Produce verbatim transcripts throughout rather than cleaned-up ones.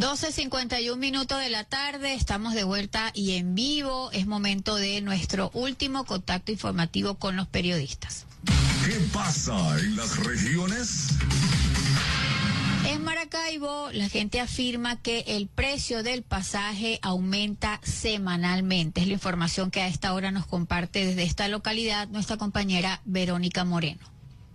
doce cincuenta y un minutos de la tarde, estamos de vuelta y en vivo. Es momento de nuestro último contacto informativo con los periodistas. ¿Qué pasa en las regiones? En Maracaibo, la gente afirma que el precio del pasaje aumenta semanalmente. Es la información que a esta hora nos comparte desde esta localidad nuestra compañera Verónica Moreno.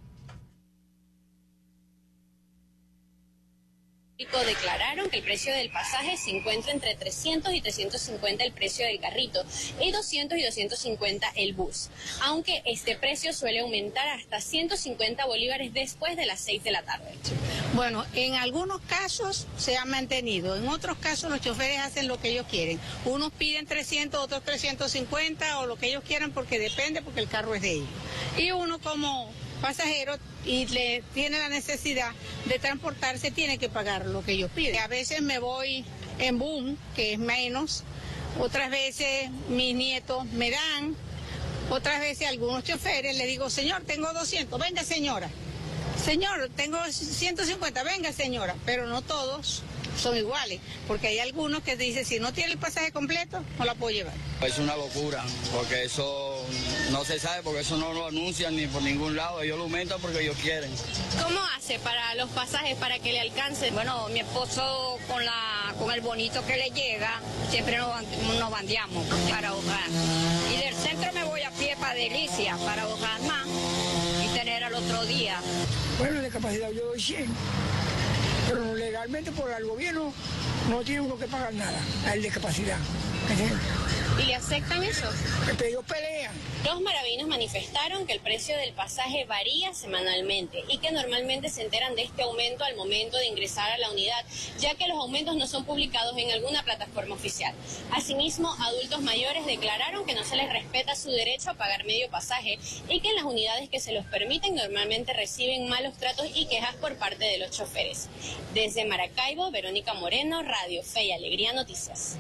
Declararon que el precio del pasaje se encuentra entre trescientos y trescientos cincuenta el precio del carrito y doscientos y doscientos cincuenta el bus, aunque este precio suele aumentar hasta ciento cincuenta bolívares después de las seis de la tarde. Bueno, en algunos casos se ha mantenido, en otros casos los choferes hacen lo que ellos quieren. Unos piden trescientos, otros trescientos cincuenta o lo que ellos quieran porque depende, porque el carro es de ellos. Y uno como pasajero y le tiene la necesidad de transportarse, tiene que pagar lo que ellos piden. A veces me voy en boom, que es menos, otras veces mis nietos me dan, otras veces algunos choferes le digo, señor, tengo doscientos, venga señora, señor, tengo ciento cincuenta, venga señora, pero no todos son iguales, porque hay algunos que dicen, si no tiene el pasaje completo, no la puedo llevar. Es una locura, porque eso no se sabe, porque eso no lo anuncian ni por ningún lado, ellos lo aumentan porque ellos quieren. ¿Cómo hace para los pasajes para que le alcance? Bueno, mi esposo con la con el bonito que le llega, siempre nos, nos bandeamos para ahorrar. Y del centro me voy a pie para Delicia, para ahorrar más y tener al otro día. Bueno, de capacidad yo doy cien. Pero legalmente por el gobierno no tiene uno que pagar nada, al de capacidad. ¿Y le aceptan eso? Pero ellos pelean. Los maravinos manifestaron que el precio del pasaje varía semanalmente y que normalmente se enteran de este aumento al momento de ingresar a la unidad, ya que los aumentos no son publicados en alguna plataforma oficial. Asimismo, adultos mayores declararon que no se les respeta su derecho a pagar medio pasaje y que en las unidades que se los permiten normalmente reciben malos tratos y quejas por parte de los choferes. Desde Maracaibo, Verónica Moreno, Radio Fe y Alegría Noticias.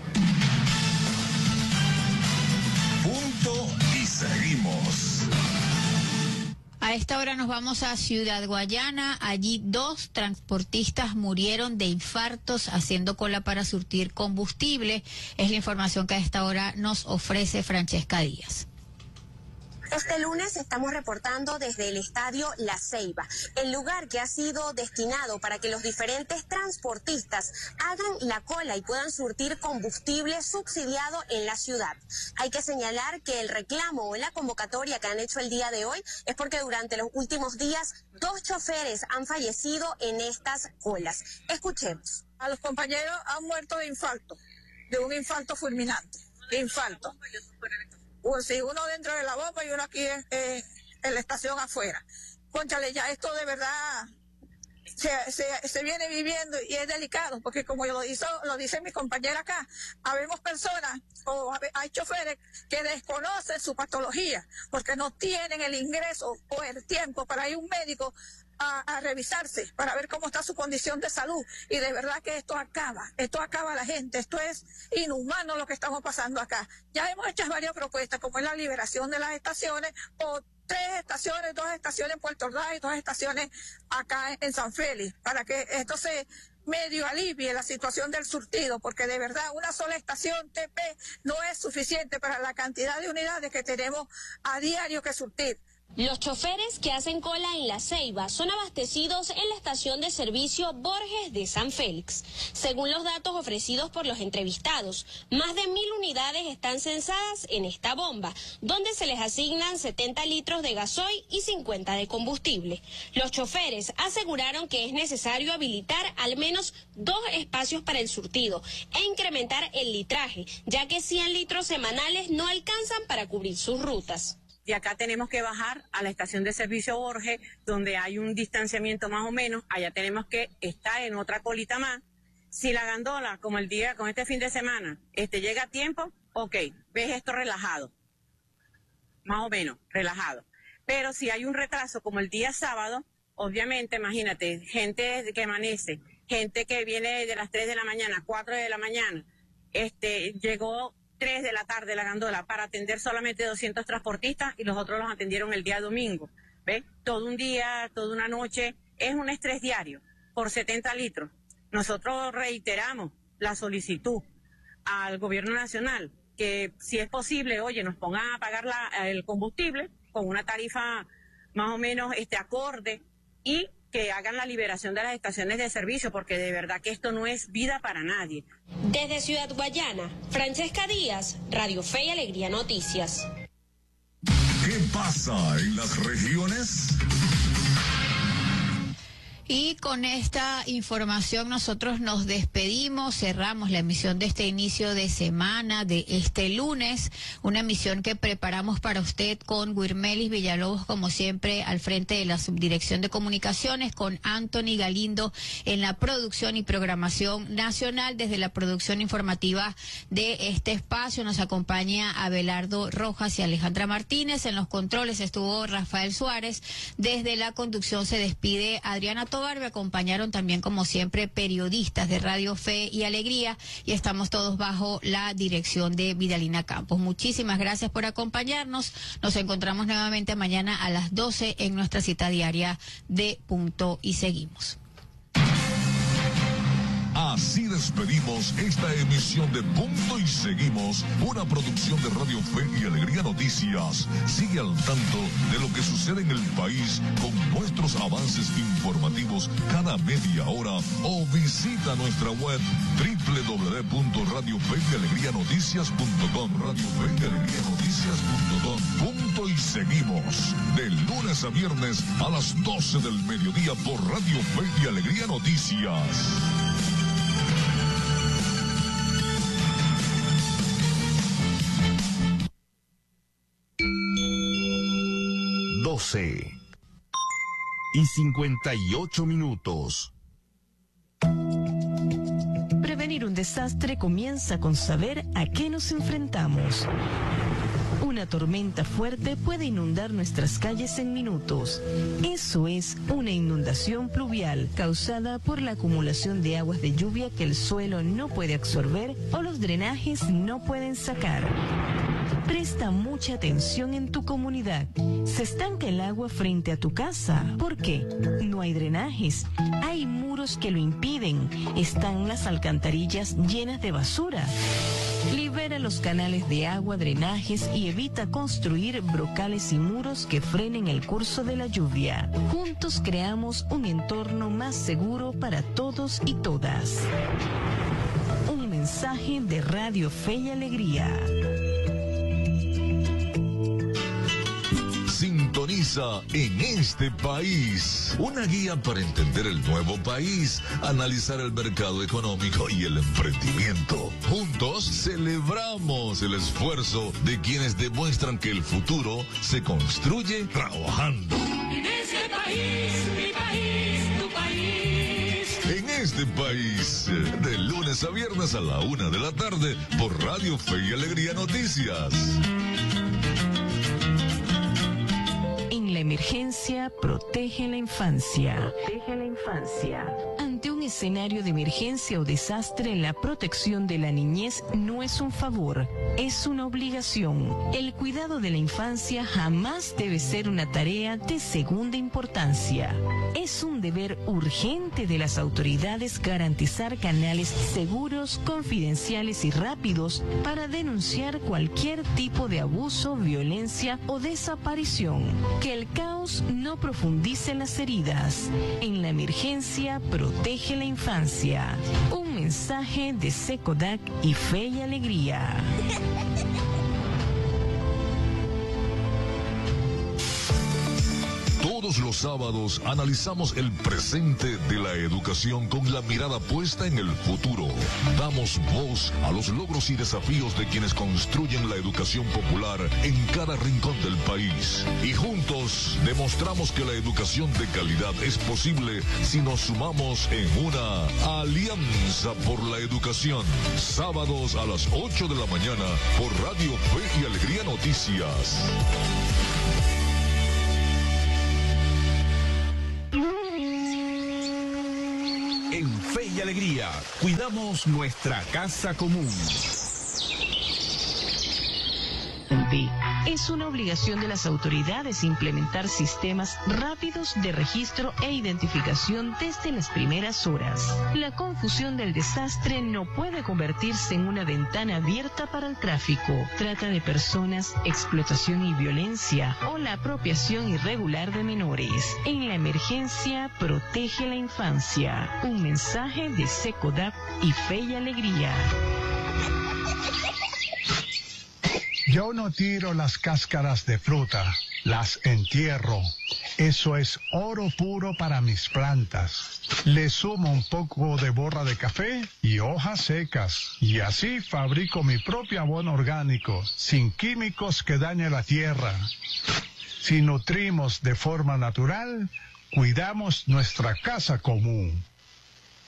Punto y seguimos. A esta hora nos vamos a Ciudad Guayana. Allí dos transportistas murieron de infartos haciendo cola para surtir combustible. Es la información que a esta hora nos ofrece Francesca Díaz. Este lunes estamos reportando desde el estadio La Ceiba, el lugar que ha sido destinado para que los diferentes transportistas hagan la cola y puedan surtir combustible subsidiado en la ciudad. Hay que señalar que el reclamo o la convocatoria que han hecho el día de hoy es porque durante los últimos días dos choferes han fallecido en estas colas. Escuchemos. A los compañeros han muerto de infarto, de un infarto fulminante, de infarto. O si uno dentro de la bomba y uno aquí eh, en la estación afuera. Cónchale, ya esto de verdad se, se, se viene viviendo y es delicado, porque como lo, hizo, lo dice mi compañera acá, habemos personas o hay choferes que desconocen su patología, porque no tienen el ingreso o el tiempo para ir a un médico A, a revisarse para ver cómo está su condición de salud, y de verdad que esto acaba, esto acaba a la gente, esto es inhumano lo que estamos pasando acá. Ya hemos hecho varias propuestas, como es la liberación de las estaciones, o tres estaciones, dos estaciones en Puerto Ordaz y dos estaciones acá en San Félix, para que esto se medio alivie la situación del surtido, porque de verdad una sola estación T P no es suficiente para la cantidad de unidades que tenemos a diario que surtir. Los choferes que hacen cola en La Ceiba son abastecidos en la estación de servicio Borges de San Félix. Según los datos ofrecidos por los entrevistados, más de mil unidades están censadas en esta bomba, donde se les asignan setenta litros de gasoil y cincuenta de combustible. Los choferes aseguraron que es necesario habilitar al menos dos espacios para el surtido e incrementar el litraje, ya que cien litros semanales no alcanzan para cubrir sus rutas. Y acá tenemos que bajar a la estación de servicio Borges, donde hay un distanciamiento más o menos. Allá tenemos que estar en otra colita más. Si la gandola, como el día, con este fin de semana, este llega a tiempo, ok, ves esto relajado. Más o menos, relajado. Pero si hay un retraso, como el día sábado, obviamente, imagínate, gente que amanece, gente que viene de las tres de la mañana, cuatro de la mañana, este, llegó tres de la tarde la gandola para atender solamente doscientos transportistas y los otros los atendieron el día domingo. ¿Ves? Todo un día, toda una noche, es un estrés diario por setenta litros. nosotros reiteramos la solicitud al gobierno nacional que si es posible, oye, nos pongan a pagar la, el combustible con una tarifa más o menos este acorde y que hagan la liberación de las estaciones de servicio, porque de verdad que esto no es vida para nadie. Desde Ciudad Guayana, Francesca Díaz, Radio Fe y Alegría Noticias. ¿Qué pasa en las regiones? Y con esta información nosotros nos despedimos, cerramos la emisión de este inicio de semana, de este lunes, una emisión que preparamos para usted con Guirmelis Villalobos, como siempre, al frente de la Subdirección de Comunicaciones, con Anthony Galindo en la producción y programación nacional. Desde la producción informativa de este espacio nos acompaña Abelardo Rojas y Alejandra Martínez. En los controles estuvo Rafael Suárez. Desde la conducción se despide Adriana Tobar. Me acompañaron también, como siempre, periodistas de Radio Fe y Alegría, y estamos todos bajo la dirección de Vidalina Campos. Muchísimas gracias por acompañarnos. Nos encontramos nuevamente mañana a las doce en nuestra cita diaria de Punto y Seguimos. Así despedimos esta emisión de Punto y Seguimos, una producción de Radio Fe y Alegría Noticias. Sigue al tanto de lo que sucede en el país con nuestros avances informativos cada media hora o visita nuestra web doble u doble u doble u punto radio fe y alegría noticias punto com, radio fe y alegría noticias punto com. Punto y Seguimos, de lunes a viernes a las doce del mediodía por Radio Fe y Alegría Noticias. doce y cincuenta y ocho minutos. Prevenir un desastre comienza con saber a qué nos enfrentamos. Una tormenta fuerte puede inundar nuestras calles en minutos. Eso es una inundación pluvial causada por la acumulación de aguas de lluvia que el suelo no puede absorber o los drenajes no pueden sacar. Presta mucha atención en tu comunidad. Se estanca el agua frente a tu casa. ¿Por qué? No hay drenajes. Hay muros que lo impiden. Están las alcantarillas llenas de basura. Libera los canales de agua, drenajes y evita construir brocales y muros que frenen el curso de la lluvia. Juntos creamos un entorno más seguro para todos y todas. Un mensaje de Radio Fe y Alegría. Sintoniza En Este País, una guía para entender el nuevo país, analizar el mercado económico y el emprendimiento. Juntos celebramos el esfuerzo de quienes demuestran que el futuro se construye trabajando. En este país, mi país, tu país. En este país, de lunes a viernes a la una de la tarde por Radio Fe y Alegría Noticias. La emergencia protege la infancia. Protege la infancia. Ante un escenario de emergencia o desastre, la protección de la niñez no es un favor, es una obligación. El cuidado de la infancia jamás debe ser una tarea de segunda importancia. Es un deber urgente de las autoridades garantizar canales seguros, confidenciales y rápidos para denunciar cualquier tipo de abuso, violencia o desaparición. Que el caos no profundice las heridas. En la emergencia, protege la infancia. Un mensaje de SECODAC y Fe y Alegría. Todos los sábados analizamos el presente de la educación con la mirada puesta en el futuro. Damos voz a los logros y desafíos de quienes construyen la educación popular en cada rincón del país. Y juntos demostramos que la educación de calidad es posible si nos sumamos en una alianza por la educación. Sábados a las ocho de la mañana por Radio Fe y Alegría Noticias. En Fe y Alegría, cuidamos nuestra casa común. Be Es una obligación de las autoridades implementar sistemas rápidos de registro e identificación desde las primeras horas. La confusión del desastre no puede convertirse en una ventana abierta para el tráfico, trata de personas, explotación y violencia o la apropiación irregular de menores. En la emergencia, protege la infancia. Un mensaje de SECODAP y Fe y Alegría. Yo no tiro las cáscaras de fruta, las entierro. Eso es oro puro para mis plantas. Le sumo un poco de borra de café y hojas secas. Y así fabrico mi propio abono orgánico, sin químicos que dañen la tierra. Si nutrimos de forma natural, cuidamos nuestra casa común.